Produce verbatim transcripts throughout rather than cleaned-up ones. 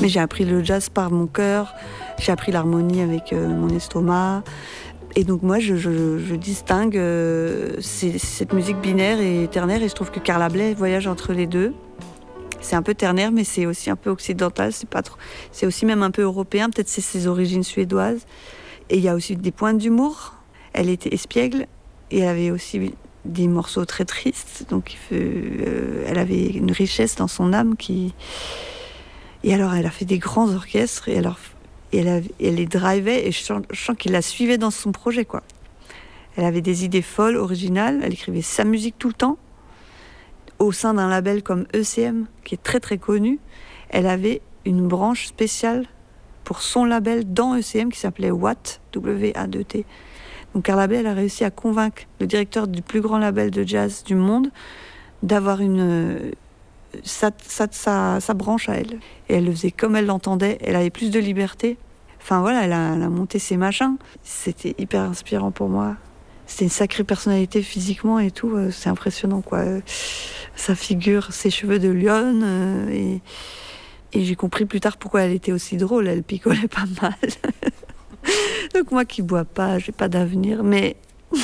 Mais j'ai appris le jazz par mon cœur, j'ai appris l'harmonie avec euh, mon estomac. Et donc moi, je, je, je distingue euh, ces, cette musique binaire et ternaire, et je trouve que Carla Bley voyage entre les deux. C'est un peu ternaire, mais c'est aussi un peu occidental, c'est, pas trop, c'est aussi même un peu européen, peut-être c'est ses origines suédoises. Et il y a aussi des points d'humour. Elle était espiègle, et elle avait aussi des morceaux très tristes, donc euh, elle avait une richesse dans son âme qui... Et alors elle a fait des grands orchestres, et alors... Et elle, avait, elle les drivait, et je sens, je sens qu'il la suivait dans son projet, quoi. Elle avait des idées folles, originales, elle écrivait sa musique tout le temps. Au sein d'un label comme E C M, qui est très très connu, elle avait une branche spéciale pour son label dans E C M qui s'appelait Watt, W A deux T. Donc Carla Bley, elle a réussi à convaincre le directeur du plus grand label de jazz du monde d'avoir une... Sa, sa, sa, sa branche à elle. Et elle le faisait comme elle l'entendait, elle avait plus de liberté. Enfin voilà, elle a, elle a monté ses machins. C'était hyper inspirant pour moi. C'était une sacrée personnalité physiquement et tout, c'est impressionnant quoi. Sa figure, ses cheveux de lionne. Euh, et, et j'ai compris plus tard pourquoi elle était aussi drôle, elle picolait pas mal. Donc moi qui bois pas, j'ai pas d'avenir, mais...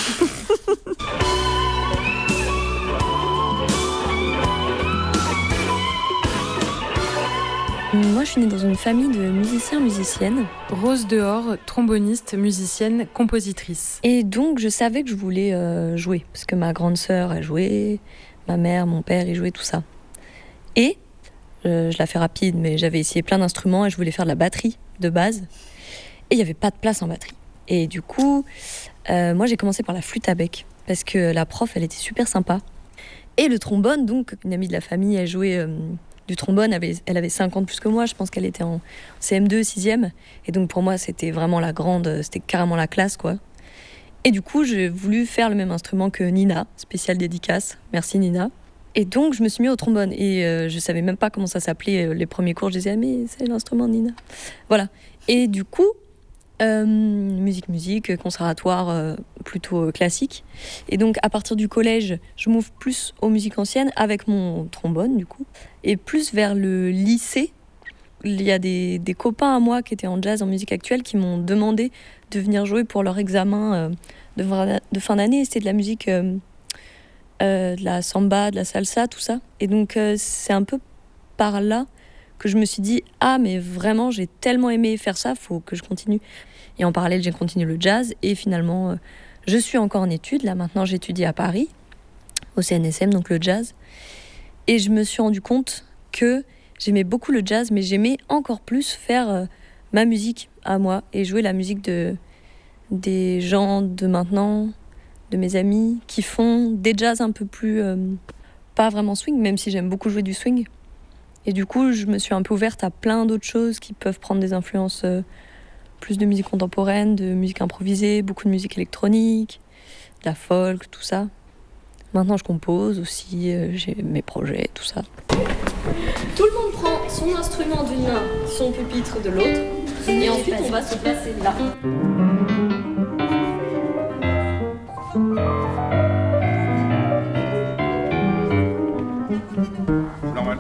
Moi, je suis née dans une famille de musiciens-musiciennes. Rose Dehors, tromboniste, musicienne, compositrice. Et donc, je savais que je voulais euh, jouer, parce que ma grande sœur, elle jouait, ma mère, mon père, ils jouaient, tout ça. Et, euh, je la fais rapide, mais j'avais essayé plein d'instruments et je voulais faire de la batterie de base. Et il n'y avait pas de place en batterie. Et du coup, euh, moi, j'ai commencé par la flûte à bec, parce que la prof, elle était super sympa. Et le trombone, donc, une amie de la famille, elle jouait... Euh, du trombone, elle avait, elle avait cinq ans de plus que moi, je pense qu'elle était en C M deux, sixième, et donc pour moi c'était vraiment la grande, c'était carrément la classe quoi. Et du coup j'ai voulu faire le même instrument que Nina, spéciale dédicace, merci Nina. Et donc je me suis mis au trombone, et euh, je savais même pas comment ça s'appelait, les premiers cours je disais ah mais c'est l'instrument de Nina. Voilà, et du coup, euh, musique, musique, conservatoire euh, plutôt euh, classique. Et donc à partir du collège, je m'ouvre plus aux musiques anciennes avec mon trombone du coup. Et plus vers le lycée, il y a des, des copains à moi qui étaient en jazz, en musique actuelle, qui m'ont demandé de venir jouer pour leur examen euh, de, de fin d'année. C'était de la musique, euh, euh, de la samba, de la salsa, tout ça. Et donc euh, c'est un peu par là que je me suis dit « Ah, mais vraiment, j'ai tellement aimé faire ça, faut que je continue ». Et en parallèle, j'ai continué le jazz. Et finalement, euh, je suis encore en études. Là, maintenant, j'étudie à Paris, au C N S M, donc le jazz. Et je me suis rendu compte que j'aimais beaucoup le jazz, mais j'aimais encore plus faire euh, ma musique à moi et jouer la musique de, des gens de maintenant, de mes amis, qui font des jazz un peu plus... Euh, pas vraiment swing, même si j'aime beaucoup jouer du swing. Et du coup, je me suis un peu ouverte à plein d'autres choses qui peuvent prendre des influences euh, plus de musique contemporaine, de musique improvisée, beaucoup de musique électronique, de la folk, tout ça. Maintenant, je compose aussi, euh, j'ai mes projets, tout ça. Tout le monde prend son instrument d'une main, son pupitre de l'autre, et ensuite on va se placer là. Normal.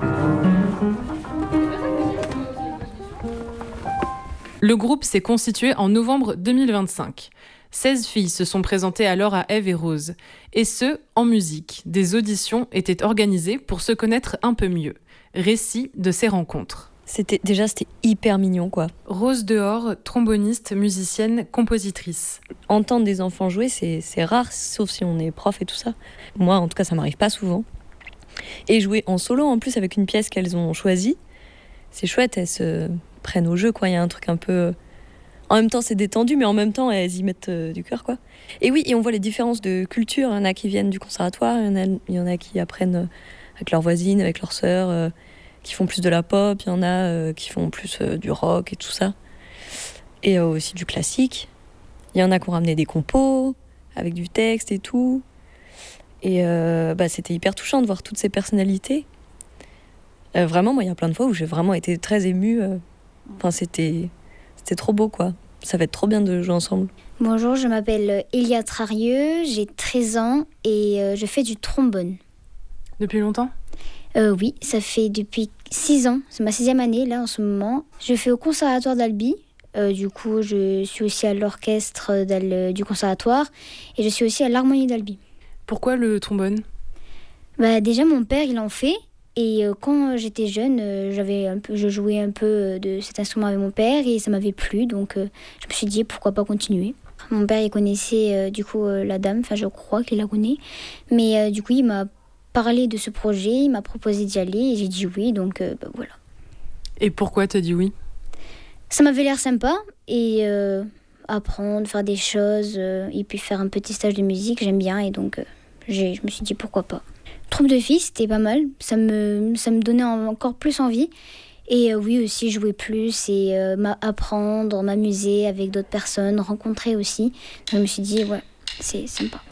Le groupe s'est constitué en novembre deux mille vingt-cinq. seize filles se sont présentées alors à Ève et Rose. Et ce, en musique. Des auditions étaient organisées pour se connaître un peu mieux. Récit de ces rencontres. C'était, déjà, c'était hyper mignon, quoi. Rose Dehors, tromboniste, musicienne, compositrice. Entendre des enfants jouer, c'est, c'est rare, sauf si on est prof et tout ça. Moi, en tout cas, ça m'arrive pas souvent. Et jouer en solo, en plus, avec une pièce qu'elles ont choisie, c'est chouette, elles se prennent au jeu, quoi. Il y a un truc un peu... En même temps, c'est détendu, mais en même temps, elles y mettent euh, du cœur, quoi. Et oui, et on voit les différences de culture. Il y en a qui viennent du conservatoire, il y en a, il y en a qui apprennent euh, avec leurs voisines, avec leurs sœurs, euh, qui font plus de la pop. Il y en a euh, qui font plus euh, du rock et tout ça. Et euh, aussi du classique. Il y en a qui ont ramené des compos, avec du texte et tout. Et euh, bah, c'était hyper touchant de voir toutes ces personnalités. Euh, vraiment, moi, il y a plein de fois où j'ai vraiment été très émue. Euh, enfin, c'était... C'était trop beau, quoi. Ça va être trop bien de jouer ensemble. Bonjour, je m'appelle Elia Trarieux, j'ai treize ans et euh, je fais du trombone. Depuis longtemps ? euh, Oui, ça fait depuis six ans, c'est ma sixième année là en ce moment. Je fais au conservatoire d'Albi. Euh, du coup, je suis aussi à l'orchestre du conservatoire et je suis aussi à l'harmonie d'Albi. Pourquoi le trombone ? Bah, déjà, mon père, il en fait. Et euh, quand j'étais jeune, euh, j'avais un peu, je jouais un peu de cet instrument avec mon père et ça m'avait plu. Donc, euh, je me suis dit, pourquoi pas continuer. Mon père, il connaissait euh, du coup euh, la dame. Enfin, je crois qu'il la connaît. Mais euh, du coup, il m'a parlé de ce projet. Il m'a proposé d'y aller et j'ai dit oui. Donc, euh, bah, voilà. Et pourquoi t'as dit oui ? Ça m'avait l'air sympa et euh, apprendre, faire des choses euh, et puis faire un petit stage de musique, j'aime bien et donc euh, j'ai, je me suis dit pourquoi pas. Troupe de filles, c'était pas mal, ça me, ça me donnait encore plus envie et euh, oui aussi jouer plus et euh, apprendre, m'amuser avec d'autres personnes, rencontrer aussi. Donc, je me suis dit ouais, c'est sympa.